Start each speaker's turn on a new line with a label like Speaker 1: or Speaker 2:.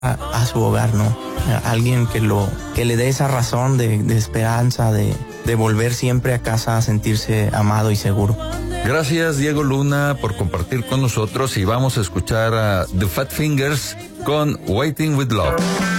Speaker 1: a su hogar, ¿no? Alguien que le dé esa razón de esperanza, de volver siempre a casa a sentirse amado y seguro.
Speaker 2: Gracias, Diego Luna, por compartir con nosotros, y vamos a escuchar a The Fat Fingers con Waiting with Love.